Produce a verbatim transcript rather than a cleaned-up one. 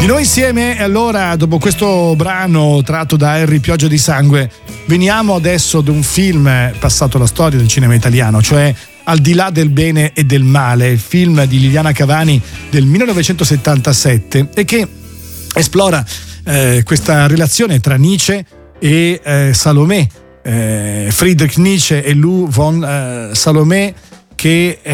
Di noi insieme, e allora dopo questo brano tratto da Harry Pioggia di Sangue veniamo adesso ad un film passato alla storia del cinema italiano, cioè Al di là del bene e del male, il film di Liliana Cavani del millenovecentosettantasette e che esplora eh, questa relazione tra Nietzsche e eh, Salomé, eh, Friedrich Nietzsche e Lou von eh, Salomé, che